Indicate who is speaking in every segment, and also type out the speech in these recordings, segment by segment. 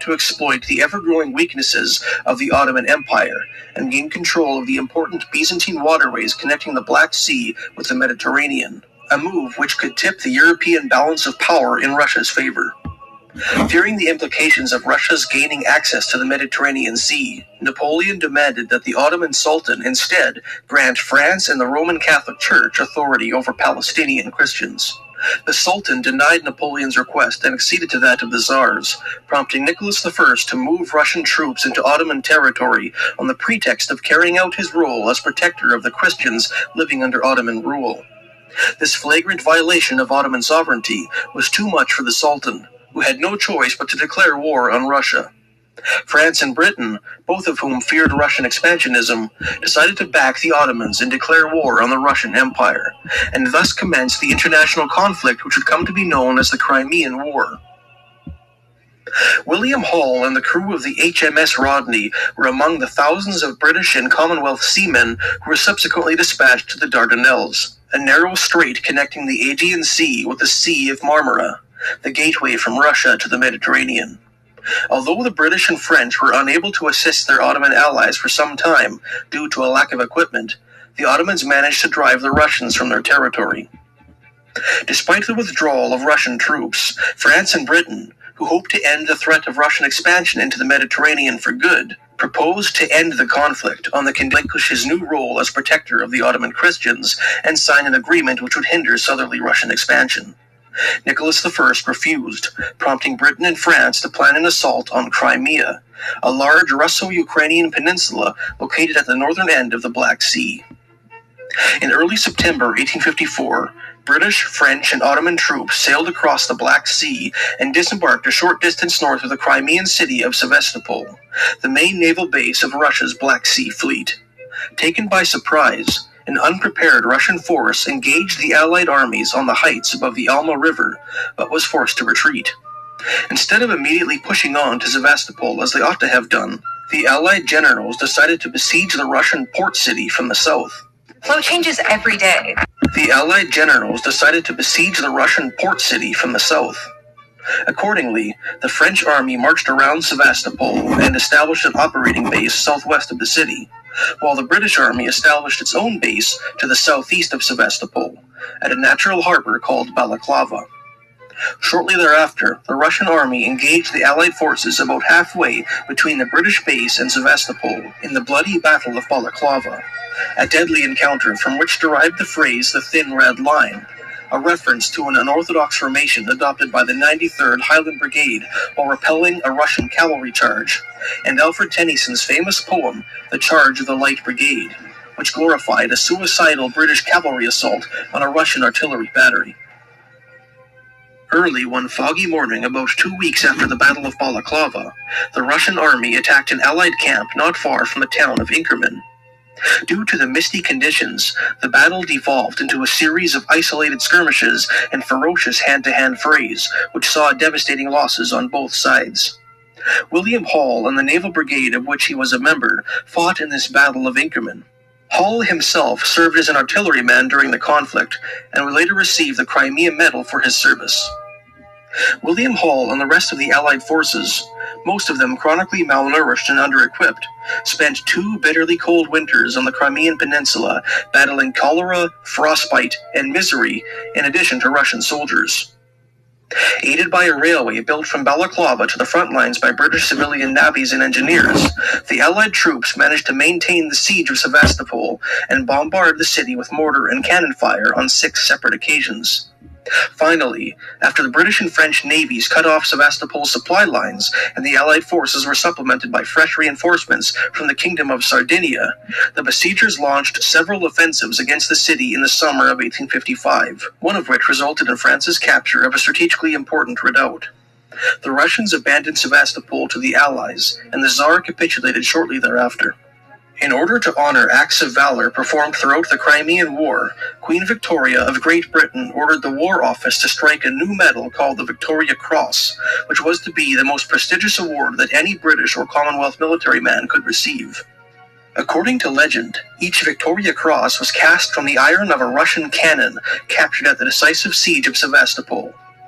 Speaker 1: to exploit the ever-growing weaknesses of the Ottoman Empire and gain control of the important Byzantine waterways connecting the Black Sea with the Mediterranean, a move which could tip the European balance of power in Russia's favor. Fearing the implications of Russia's gaining access to the Mediterranean Sea, Napoleon demanded that the Ottoman Sultan instead grant France and the Roman Catholic Church authority over Palestinian Christians. The Sultan denied Napoleon's request and acceded to that of the Tsars, prompting Nicholas I to move Russian troops into Ottoman territory on the pretext of carrying out his role as protector of the Christians living under Ottoman rule. This flagrant violation of Ottoman sovereignty was too much for the Sultan, who had no choice but to declare war on Russia. France and Britain, both of whom feared Russian expansionism, decided to back the Ottomans and declare war on the Russian Empire, and thus commenced the international conflict which would come to be known as the Crimean War. William Hall and the crew of the HMS Rodney were among the thousands of British and Commonwealth seamen who were subsequently dispatched to the Dardanelles, a narrow strait connecting the Aegean Sea with the Sea of Marmara, the gateway from Russia to the Mediterranean. Although the British and French were unable to assist their Ottoman allies for some time due to a lack of equipment, the Ottomans managed to drive the Russians from their territory. Despite the withdrawal of Russian troops, France and Britain, who hoped to end the threat of Russian expansion into the Mediterranean for good, proposed to end the conflict on the condition to relinquish his new role as protector of the Ottoman Christians and sign an agreement which would hinder southerly Russian expansion. Nicholas I refused, prompting Britain and France to plan an assault on Crimea, a large Russo-Ukrainian peninsula located at the northern end of the Black Sea. In early September 1854, British, French, and Ottoman troops sailed across the Black Sea and disembarked a short distance north of the Crimean city of Sevastopol, the main naval base of Russia's Black Sea Fleet. Taken by surprise, an unprepared Russian force engaged the Allied armies on the heights above the Alma River, but was forced to retreat. Instead of immediately pushing on to Sevastopol as they ought to have done, the Allied generals decided to besiege the Russian port city from the south.
Speaker 2: Flow changes every day.
Speaker 1: The Allied generals decided to besiege the Russian port city from the south. Accordingly, the French army marched around Sevastopol and established an operating base southwest of the city, while the British army established its own base to the southeast of Sevastopol, at a natural harbor called Balaclava. Shortly thereafter, the Russian army engaged the Allied forces about halfway between the British base and Sevastopol in the bloody Battle of Balaclava, a deadly encounter from which derived the phrase "the thin red line," a reference to an unorthodox formation adopted by the 93rd Highland Brigade while repelling a Russian cavalry charge, and Alfred Tennyson's famous poem, The Charge of the Light Brigade, which glorified a suicidal British cavalry assault on a Russian artillery battery. Early one foggy morning, about 2 weeks after the Battle of Balaclava, the Russian army attacked an Allied camp not far from the town of Inkerman. Due to the misty conditions, the battle devolved into a series of isolated skirmishes and ferocious hand-to-hand frays, which saw devastating losses on both sides. William Hall and the naval brigade of which he was a member fought in this Battle of Inkerman. Hall himself served as an artilleryman during the conflict and would later receive the Crimea Medal for his service. William Hall and the rest of the Allied forces, most of them chronically malnourished and under-equipped, spent 2 bitterly cold winters on the Crimean Peninsula battling cholera, frostbite, and misery in addition to Russian soldiers. Aided by a railway built from Balaclava to the front lines by British civilian navvies and engineers, the Allied troops managed to maintain the siege of Sevastopol and bombard the city with mortar and cannon fire on 6 separate occasions. Finally, after the British and French navies cut off Sevastopol's supply lines and the Allied forces were supplemented by fresh reinforcements from the Kingdom of Sardinia, the besiegers launched several offensives against the city in the summer of 1855, one of which resulted in France's capture of a strategically important redoubt. The Russians abandoned Sevastopol to the Allies, and the Tsar capitulated shortly thereafter. In order to honor acts of valor performed throughout the Crimean War, Queen Victoria of Great Britain ordered the War Office to strike a new medal called the Victoria Cross, which was to be the most prestigious award that any British or Commonwealth military man could receive. According to legend, each Victoria Cross was cast from the iron of a Russian cannon captured at the decisive siege of Sevastopol.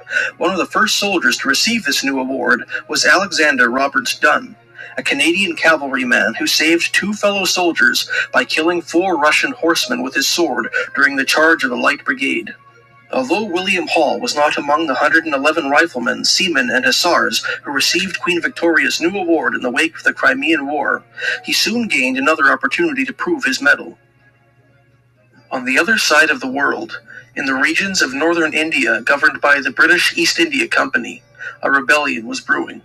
Speaker 1: One of the first soldiers to receive this new award was Alexander Roberts Dunn, a Canadian cavalryman who saved 2 fellow soldiers by killing 4 Russian horsemen with his sword during the charge of the Light Brigade. Although William Hall was not among the 111 riflemen, seamen, and hussars who received Queen Victoria's new award in the wake of the Crimean War, he soon gained another opportunity to prove his mettle. On the other side of the world, in the regions of northern India governed by the British East India Company, a rebellion was brewing.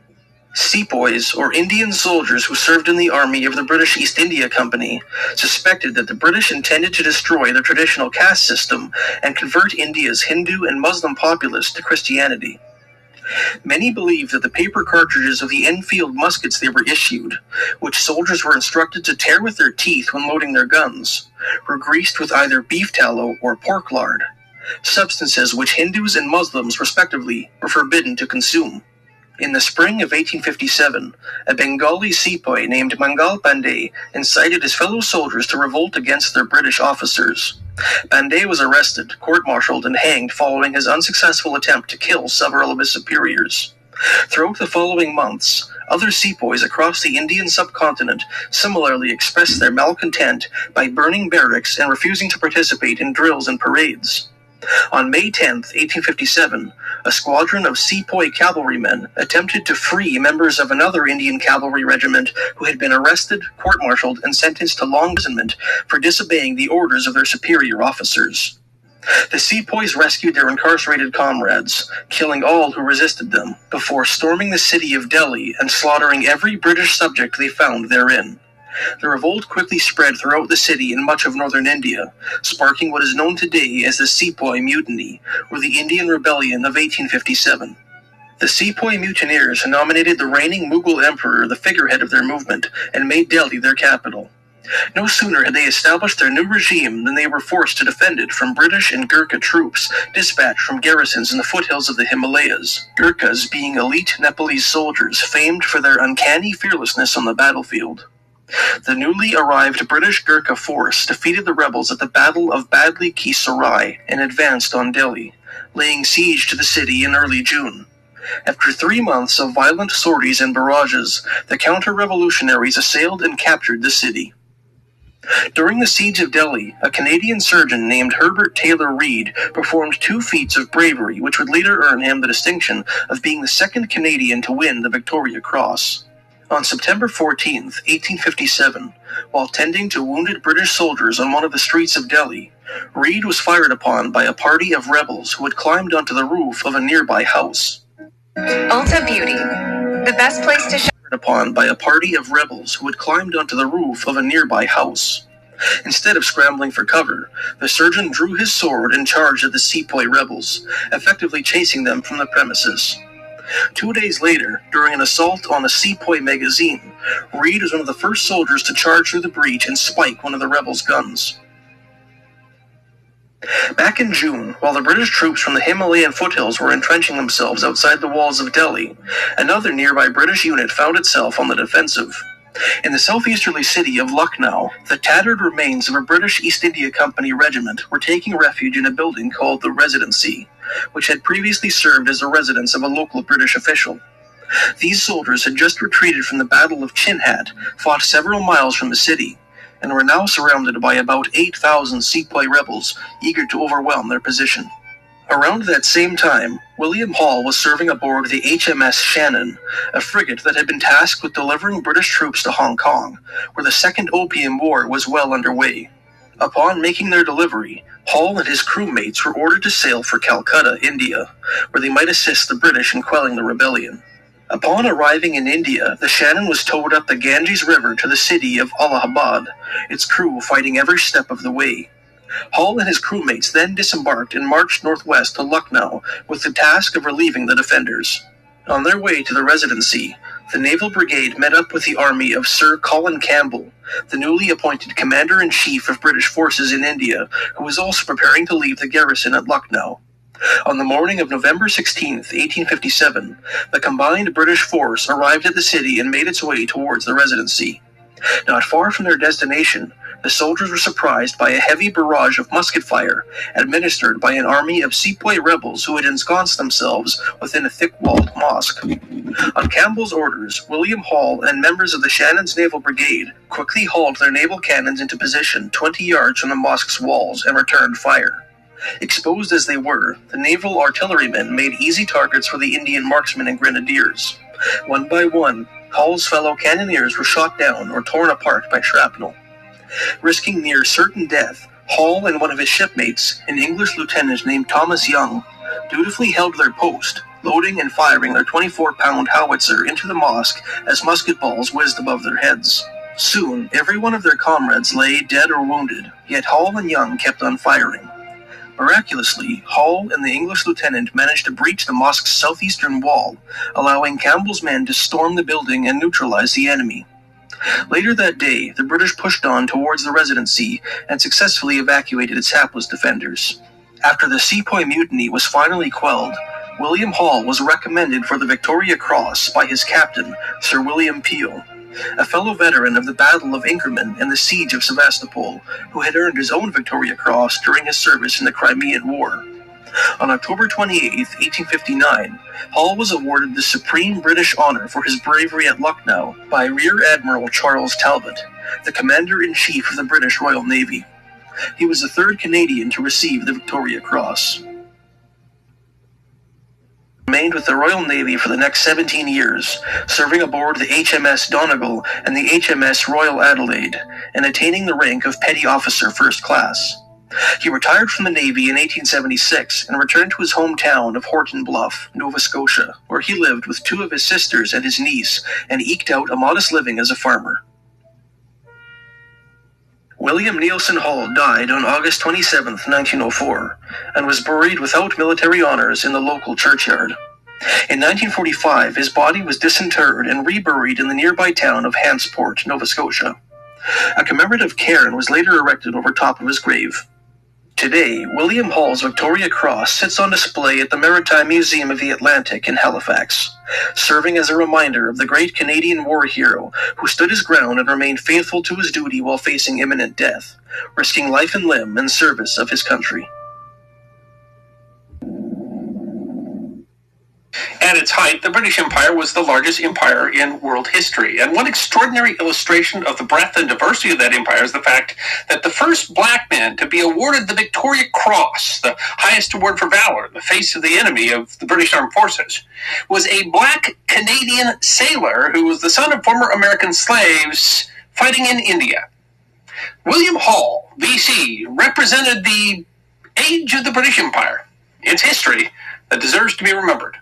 Speaker 1: Sepoys, or Indian soldiers who served in the army of the British East India Company, suspected that the British intended to destroy their traditional caste system and convert India's Hindu and Muslim populace to Christianity. Many believed that the paper cartridges of the Enfield muskets they were issued, which soldiers were instructed to tear with their teeth when loading their guns, were greased with either beef tallow or pork lard, substances which Hindus and Muslims, respectively, were forbidden to consume. In the spring of 1857, a Bengali sepoy named Mangal Pandey incited his fellow soldiers to revolt against their British officers. Pandey was arrested, court-martialed, and hanged following his unsuccessful attempt to kill several of his superiors. Throughout the following months, other sepoys across the Indian subcontinent similarly expressed their malcontent by burning barracks and refusing to participate in drills and parades. On May 10, 1857, a squadron of sepoy cavalrymen attempted to free members of another Indian cavalry regiment who had been arrested, court-martialed, and sentenced to long imprisonment for disobeying the orders of their superior officers. The sepoys rescued their incarcerated comrades, killing all who resisted them, before storming the city of Delhi and slaughtering every British subject they found therein. The revolt quickly spread throughout the city and much of northern India, sparking what is known today as the Sepoy Mutiny, or the Indian Rebellion of 1857. The Sepoy mutineers nominated the reigning Mughal emperor the figurehead of their movement and made Delhi their capital. No sooner had they established their new regime than they were forced to defend it from British and Gurkha troops dispatched from garrisons in the foothills of the Himalayas, Gurkhas being elite Nepalese soldiers famed for their uncanny fearlessness on the battlefield. The newly arrived British Gurkha force defeated the rebels at the Battle of Badli Ki Sarai and advanced on Delhi, laying siege to the city in early June. After 3 months of violent sorties and barrages, the counter-revolutionaries assailed and captured the city. During the siege of Delhi, a Canadian surgeon named Herbert Taylor Reid performed 2 feats of bravery which would later earn him the distinction of being the second Canadian to win the Victoria Cross. On September 14, 1857, while tending to wounded British soldiers on one of the streets of Delhi, Reid was fired upon by a party of rebels who had climbed onto the roof of a nearby house.
Speaker 2: Ulta Beauty, the best place to shop.
Speaker 1: Upon by a party of rebels who had climbed onto the roof of a nearby house. Instead of scrambling for cover, the surgeon drew his sword and charged at the sepoy rebels, effectively chasing them from the premises. 2 days later, during an assault on a sepoy magazine, Reid was one of the first soldiers to charge through the breach and spike one of the rebels' guns. Back in June, while the British troops from the Himalayan foothills were entrenching themselves outside the walls of Delhi, another nearby British unit found itself on the defensive. In the southeasterly city of Lucknow, the tattered remains of a British East India Company regiment were taking refuge in a building called the Residency, which had previously served as the residence of a local British official. These soldiers had just retreated from the Battle of Chinhat, fought several miles from the city, and were now surrounded by about 8,000 sepoy rebels eager to overwhelm their position. Around that same time, William Hall was serving aboard the HMS Shannon, a frigate that had been tasked with delivering British troops to Hong Kong, where the Second Opium War was well underway. Upon making their delivery, Hall and his crewmates were ordered to sail for Calcutta, India, where they might assist the British in quelling the rebellion. Upon arriving in India, the Shannon was towed up the Ganges River to the city of Allahabad, its crew fighting every step of the way. Hall and his crewmates then disembarked and marched northwest to Lucknow with the task of relieving the defenders. On their way to the Residency, the Naval Brigade met up with the army of Sir Colin Campbell, the newly appointed Commander-in-Chief of British forces in India, who was also preparing to leave the garrison at Lucknow. On the morning of November 16, 1857, the combined British force arrived at the city and made its way towards the Residency. Not far from their destination, The soldiers were surprised by a heavy barrage of musket fire administered by an army of sepoy rebels who had ensconced themselves within a thick-walled mosque. On Campbell's orders, William Hall and members of the Shannon's Naval Brigade quickly hauled their naval cannons into position 20 yards from the mosque's walls and returned fire. Exposed as they were, the naval artillerymen made easy targets for the Indian marksmen and grenadiers. One by one, Hall's fellow cannoneers were shot down or torn apart by shrapnel. Risking near certain death, Hall and one of his shipmates, an English lieutenant named Thomas Young, dutifully held their post, loading and firing their 24-pound howitzer into the mosque as musket balls whizzed above their heads. Soon, every one of their comrades lay dead or wounded, yet Hall and Young kept on firing. Miraculously, Hall and the English lieutenant managed to breach the mosque's southeastern wall, allowing Campbell's men to storm the building and neutralize the enemy. Later that day, the British pushed on towards the Residency and successfully evacuated its hapless defenders. After the Sepoy Mutiny was finally quelled, William Hall was recommended for the Victoria Cross by his captain, Sir William Peel, a fellow veteran of the Battle of Inkerman and the Siege of Sevastopol, who had earned his own Victoria Cross during his service in the Crimean War. On October 28, 1859, Hall was awarded the supreme British honor for his bravery at Lucknow by Rear Admiral Charles Talbot, the Commander-in-Chief of the British Royal Navy. He was the third Canadian to receive the Victoria Cross. He remained with the Royal Navy for the next 17 years, serving aboard the HMS Donegal and the HMS Royal Adelaide, and attaining the rank of Petty Officer First Class. He retired from the Navy in 1876 and returned to his hometown of Horton Bluff, Nova Scotia, where he lived with two of his sisters and his niece and eked out a modest living as a farmer. William Neilson Hall died on August 27, 1904, and was buried without military honors in the local churchyard. In 1945, his body was disinterred and reburied in the nearby town of Hantsport, Nova Scotia. A commemorative cairn was later erected over top of his grave. Today, William Hall's Victoria Cross sits on display at the Maritime Museum of the Atlantic in Halifax, serving as a reminder of the great Canadian war hero who stood his ground and remained faithful to his duty while facing imminent death, risking life and limb in service of his country.
Speaker 3: At its height, the British Empire was the largest empire in world history, and one extraordinary illustration of the breadth and diversity of that empire is the fact that the first black man to be awarded the Victoria Cross, the highest award for valor in the face of the enemy of the British Armed Forces, was a black Canadian sailor who was the son of former American slaves fighting in India. William Hall, BC, represented the age of the British Empire, its history that deserves to be remembered.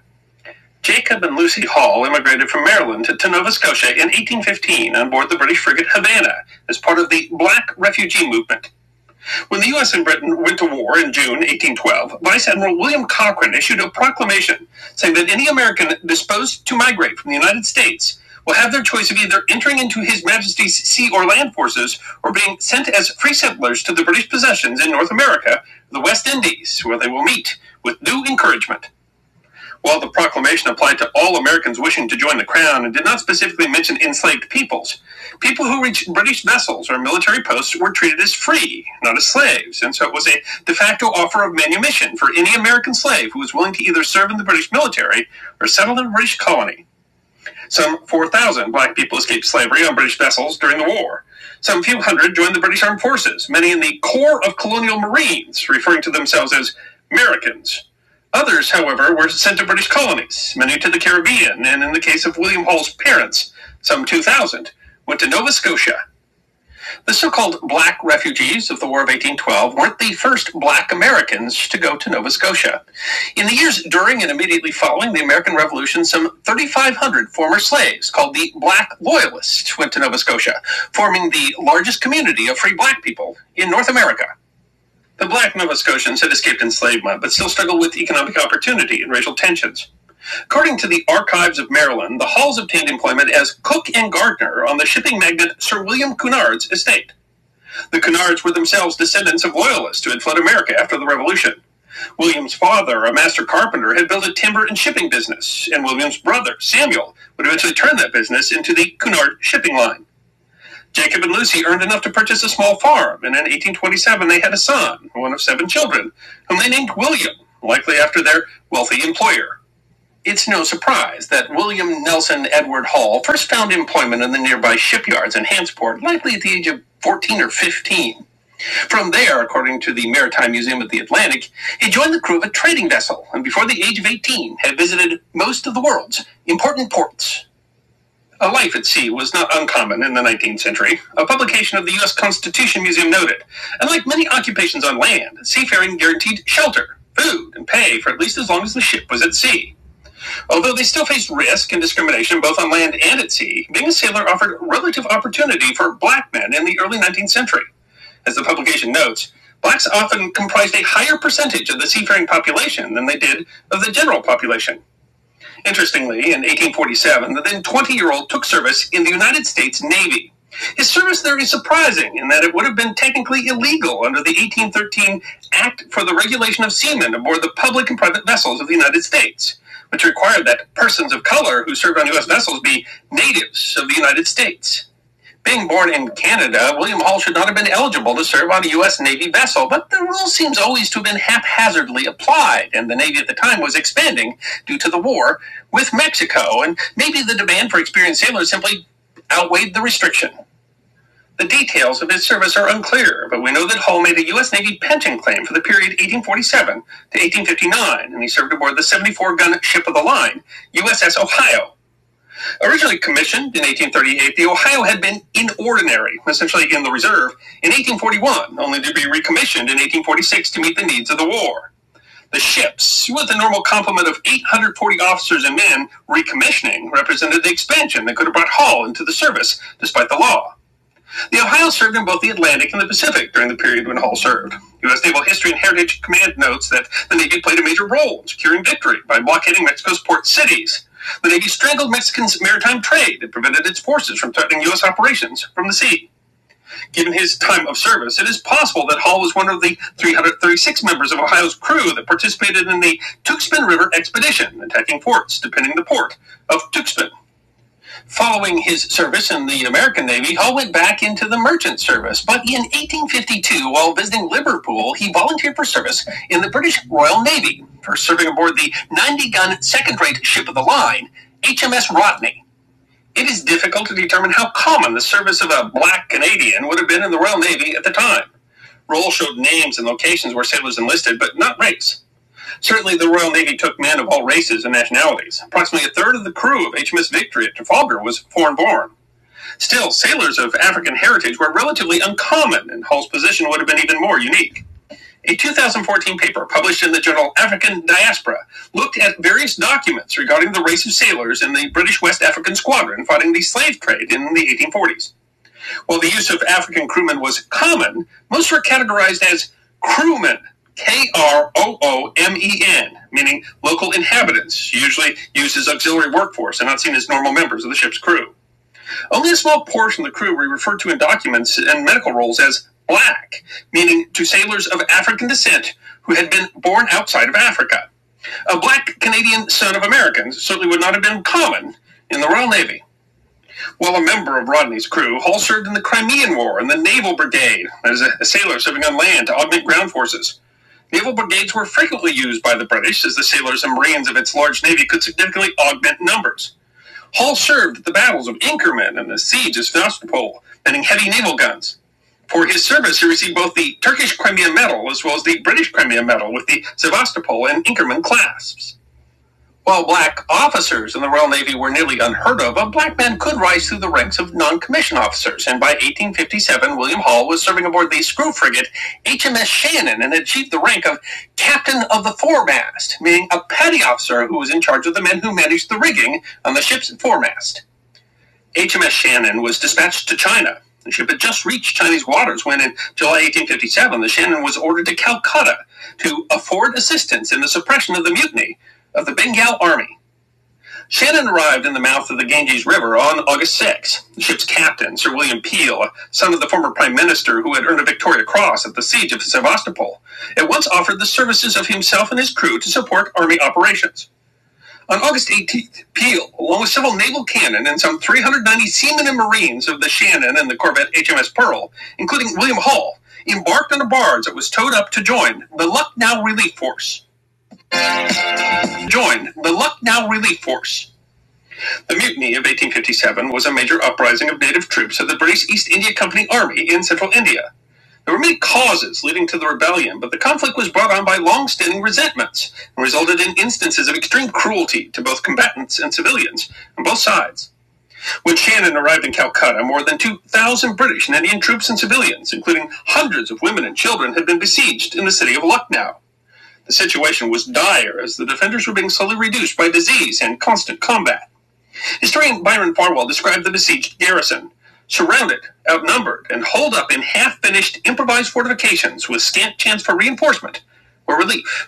Speaker 3: Jacob and Lucy Hall immigrated from Maryland to Nova Scotia in 1815 on board the British frigate Havana as part of the Black Refugee Movement. When the U.S. and Britain went to war in June 1812, Vice Admiral William Cochrane issued a proclamation saying that any American disposed to migrate from the United States will have their choice of either entering into His Majesty's sea or land forces or being sent as free settlers to the British possessions in North America, the West Indies, where they will meet with due encouragement. While the proclamation applied to all Americans wishing to join the Crown and did not specifically mention enslaved peoples, people who reached British vessels or military posts were treated as free, not as slaves, and so it was a de facto offer of manumission for any American slave who was willing to either serve in the British military or settle in a British colony. Some 4,000 black people escaped slavery on British vessels during the war. Some few hundred joined the British Armed Forces, many in the Corps of Colonial Marines, referring to themselves as Americans. Others, however, were sent to British colonies, many to the Caribbean, and in the case of William Hall's parents, some 2,000, went to Nova Scotia. The so-called black refugees of the War of 1812 weren't the first black Americans to go to Nova Scotia. In the years during and immediately following the American Revolution, some 3,500 former slaves, called the Black Loyalists, went to Nova Scotia, forming the largest community of free black people in North America. The black Nova Scotians had escaped enslavement, but still struggled with economic opportunity and racial tensions. According to the Archives of Maryland, the Halls obtained employment as cook and gardener on the shipping magnate Sir William Cunard's estate. The Cunards were themselves descendants of Loyalists who had fled America after the Revolution. William's father, a master carpenter, had built a timber and shipping business, and William's brother, Samuel, would eventually turn that business into the Cunard shipping line. Jacob and Lucy earned enough to purchase a small farm, and in 1827 they had a son, one of 7 children, whom they named William, likely after their wealthy employer. It's no surprise that William Nelson Edward Hall first found employment in the nearby shipyards in Hantsport, likely at the age of 14 or 15. From there, according to the Maritime Museum of the Atlantic, he joined the crew of a trading vessel, and before the age of 18 had visited most of the world's important ports. A life at sea was not uncommon in the 19th century. A publication of the U.S. Constitution Museum noted, unlike many occupations on land, seafaring guaranteed shelter, food, and pay for at least as long as the ship was at sea. Although they still faced risk and discrimination both on land and at sea, being a sailor offered relative opportunity for black men in the early 19th century. As the publication notes, blacks often comprised a higher percentage of the seafaring population than they did of the general population. Interestingly, in 1847, the then 20-year-old took service in the United States Navy. His service there is surprising in that it would have been technically illegal under the 1813 Act for the Regulation of Seamen aboard the public and private vessels of the United States, which required that persons of color who served on U.S. vessels be natives of the United States. Being born in Canada, William Hall should not have been eligible to serve on a U.S. Navy vessel, but the rule seems always to have been haphazardly applied, and the Navy at the time was expanding due to the war with Mexico, and maybe the demand for experienced sailors simply outweighed the restriction. The details of his service are unclear, but we know that Hall made a U.S. Navy pension claim for the period 1847 to 1859, and he served aboard the 74-gun ship of the line, USS Ohio. Originally commissioned in 1838, the Ohio had been in ordinary, essentially in the reserve, in 1841, only to be recommissioned in 1846 to meet the needs of the war. The ships, with a normal complement of 840 officers and men, recommissioning represented the expansion that could have brought Hall into the service, despite the law. The Ohio served in both the Atlantic and the Pacific during the period when Hall served. U.S. Naval History and Heritage Command notes that the Navy played a major role in securing victory by blockading Mexico's port cities. The Navy strangled Mexican's maritime trade and prevented its forces from threatening U.S. operations from the sea. Given his time of service, it is possible that Hall was one of the 336 members of Ohio's crew that participated in the Tuxpan River expedition, attacking forts depending the port of Tuxpan. Following his service in the American Navy, Hall went back into the merchant service, but in 1852, while visiting Liverpool, he volunteered for service in the British Royal Navy, first serving aboard the 90-gun second-rate ship of the line, HMS Rodney. It is difficult to determine how common the service of a black Canadian would have been in the Royal Navy at the time. Rolls showed names and locations where sailors enlisted, but not race. Certainly, the Royal Navy took men of all races and nationalities. Approximately a third of the crew of HMS Victory at Trafalgar was foreign-born. Still, sailors of African heritage were relatively uncommon, and Hall's position would have been even more unique. A 2014 paper published in the journal African Diaspora looked at various documents regarding the race of sailors in the British West African Squadron fighting the slave trade in the 1840s. While the use of African crewmen was common, most were categorized as crewmen, Kroomen, meaning local inhabitants, usually used as auxiliary workforce and not seen as normal members of the ship's crew. Only a small portion of the crew were referred to in documents and medical rolls as black, meaning to sailors of African descent who had been born outside of Africa. A black Canadian son of Americans certainly would not have been common in the Royal Navy. While a member of Rodney's crew, Hall served in the Crimean War in the Naval Brigade, that is a sailor serving on land to augment ground forces. Naval brigades were frequently used by the British, as the sailors and Marines of its large navy could significantly augment numbers. Hall served at the battles of Inkerman and the siege of Sevastopol, manning heavy naval guns. For his service, he received both the Turkish Crimea Medal as well as the British Crimea Medal with the Sevastopol and Inkerman clasps. While black officers in the Royal Navy were nearly unheard of, a black man could rise through the ranks of non-commissioned officers, and by 1857, William Hall was serving aboard the screw frigate HMS Shannon and achieved the rank of Captain of the Foremast, meaning a petty officer who was in charge of the men who managed the rigging on the ship's foremast. HMS Shannon was dispatched to China. The ship had just reached Chinese waters when, in July 1857, the Shannon was ordered to Calcutta to afford assistance in the suppression of the mutiny of the Bengal Army. Shannon arrived in the mouth of the Ganges River on August 6. The ship's captain, Sir William Peel, a son of the former Prime Minister who had earned a Victoria Cross at the siege of Sevastopol, at once offered the services of himself and his crew to support army operations. On August 18th, Peel, along with several naval cannon and some 390 seamen and marines of the Shannon and the corvette HMS Pearl, including William Hall, embarked on a barge that was towed up to join the Lucknow Relief Force. The Mutiny of 1857 was a major uprising of native troops of the British East India Company Army in central India. There were many causes leading to the rebellion, but the conflict was brought on by long-standing resentments and resulted in instances of extreme cruelty to both combatants and civilians on both sides. When Shannon arrived in Calcutta, more than 2,000 British and Indian troops and civilians, including hundreds of women and children, had been besieged in the city of Lucknow. The situation was dire as the defenders were being slowly reduced by disease and constant combat. Historian Byron Farwell described the besieged garrison, surrounded, outnumbered, and holed up in half-finished improvised fortifications with scant chance for reinforcement or relief.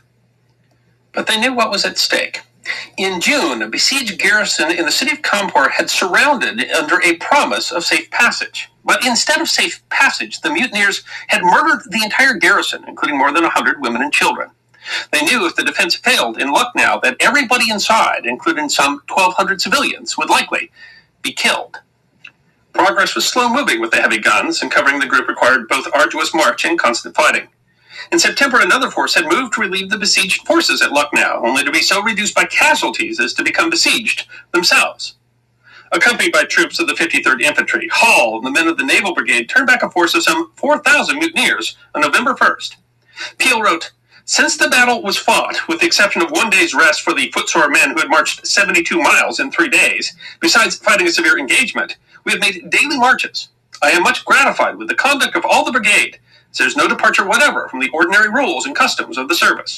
Speaker 3: But they knew what was at stake. In June, a besieged garrison in the city of Kanpur had surrounded under a promise of safe passage. But instead of safe passage, the mutineers had murdered the entire garrison, including more than 100 women and children. They knew if the defense failed in Lucknow that everybody inside, including some 1,200 civilians, would likely be killed. Progress was slow-moving with the heavy guns, and covering the group required both arduous march and constant fighting. In September, another force had moved to relieve the besieged forces at Lucknow, only to be so reduced by casualties as to become besieged themselves. Accompanied by troops of the 53rd Infantry, Hall and the men of the Naval Brigade turned back a force of some 4,000 mutineers on November 1st. Peel wrote, "Since the battle was fought, with the exception of 1 day's rest for the footsore men who had marched 72 miles in 3 days, besides fighting a severe engagement, we have made daily marches. I am much gratified with the conduct of all the brigade, as there is no departure whatever from the ordinary rules and customs of the service."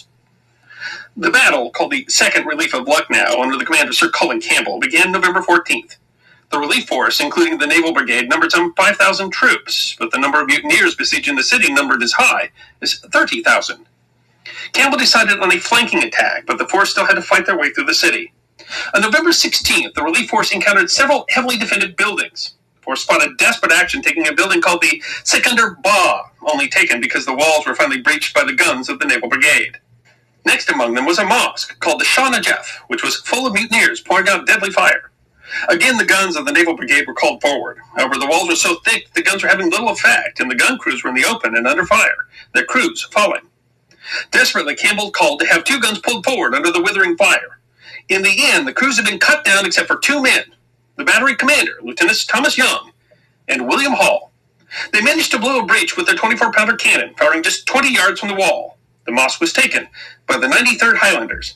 Speaker 3: The battle, called the Second Relief of Lucknow, under the command of Sir Colin Campbell, began November 14th. The relief force, including the Naval Brigade, numbered some 5,000 troops, but the number of mutineers besieging the city numbered as high as 30,000. Campbell decided on a flanking attack, but the force still had to fight their way through the city. On November 16th, the relief force encountered several heavily defended buildings. The force spotted desperate action taking a building called the Sikandar Ba, only taken because the walls were finally breached by the guns of the Naval Brigade. Next among them was a mosque called the Shah Najaf, which was full of mutineers pouring out deadly fire. Again, the guns of the Naval Brigade were called forward. However, the walls were so thick the guns were having little effect, and the gun crews were in the open and under fire, their crews falling. Desperately, Campbell called to have 2 guns pulled forward under the withering fire. In the end, the crews had been cut down except for 2 men, the battery commander, Lieutenant Thomas Young, and William Hall. They managed to blow a breach with their 24-pounder cannon, firing just 20 yards from the wall. The mosque was taken by the 93rd Highlanders.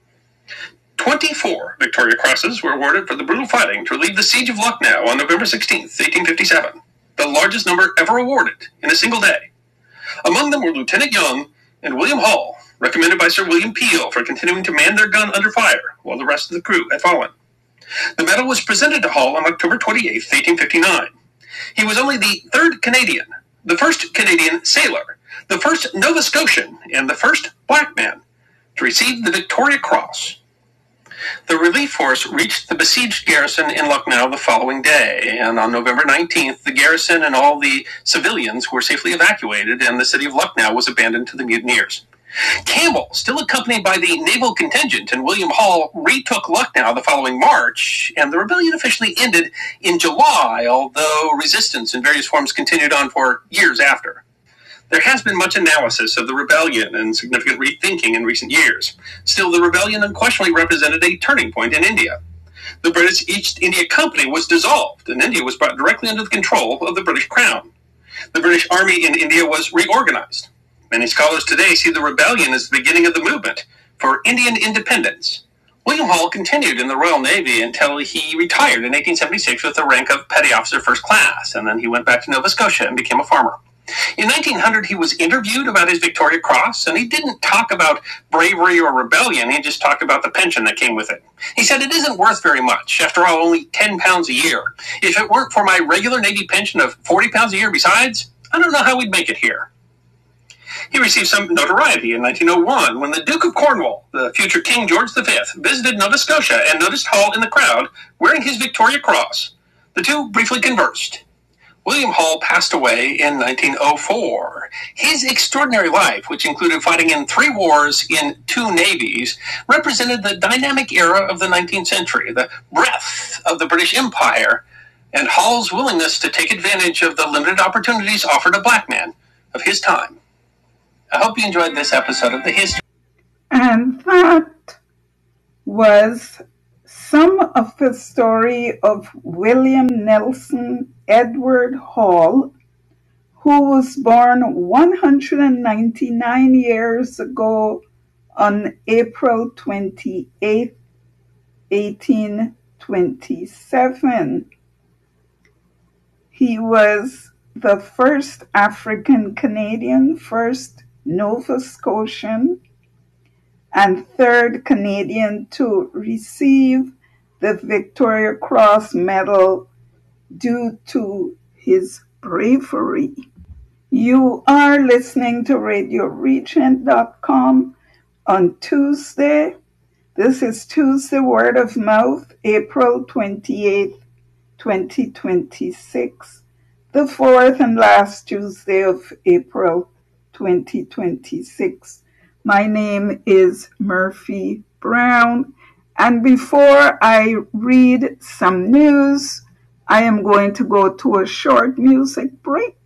Speaker 3: 24 Victoria Crosses were awarded for the brutal fighting to relieve the siege of Lucknow on November 16, 1857, the largest number ever awarded in a single day. Among them were Lieutenant Young and William Hall, recommended by Sir William Peel for continuing to man their gun under fire while the rest of the crew had fallen. The medal was presented to Hall on October 28, 1859. He was only the 3rd Canadian, the 1st Canadian sailor, the 1st Nova Scotian, and the 1st black man to receive the Victoria Cross. The relief force reached the besieged garrison in Lucknow the following day, and on November 19th, the garrison and all the civilians were safely evacuated, and the city of Lucknow was abandoned to the mutineers. Campbell, still accompanied by the naval contingent, and William Hall retook Lucknow the following March, and the rebellion officially ended in July, although resistance in various forms continued on for years after. There has been much analysis of the rebellion and significant rethinking in recent years. Still, the rebellion unquestionably represented a turning point in India. The British East India Company was dissolved, and India was brought directly under the control of the British Crown. The British Army in India was reorganized. Many scholars today see the rebellion as the beginning of the movement for Indian independence. William Hall continued in the Royal Navy until he retired in 1876 with the rank of Petty Officer First Class, and then he went back to Nova Scotia and became a farmer. In 1900, he was interviewed about his Victoria Cross, and he didn't talk about bravery or rebellion. He just talked about the pension that came with it. He said, "It isn't worth very much. After all, only £10 a year. If it weren't for my regular Navy pension of £40 a year besides, I don't know how we'd make it here." He received some notoriety in 1901 when the Duke of Cornwall, the future King George V, visited Nova Scotia and noticed Hall in the crowd wearing his Victoria Cross. The two briefly conversed. William Hall passed away in 1904. His extraordinary life, which included fighting in 3 wars in 2 navies, represented the dynamic era of the 19th century, the breadth of the British Empire, and Hall's willingness to take advantage of the limited opportunities offered a black man of his time. I hope you enjoyed this episode of The History.
Speaker 4: And that was some of the story of William Nelson Edward Hall, who was born 199 years ago on April 28, 1827. He was the first African Canadian, first Nova Scotian, and third Canadian to receive the Victoria Cross Medal due to his bravery. You are listening to RadioRegent.com on Tuesday. This is Tuesday Word of Mouth, April 28, 2026, the fourth and last Tuesday of April 2026. My name is Murphy Brown, and before I read some news, I am going to go to a short music break.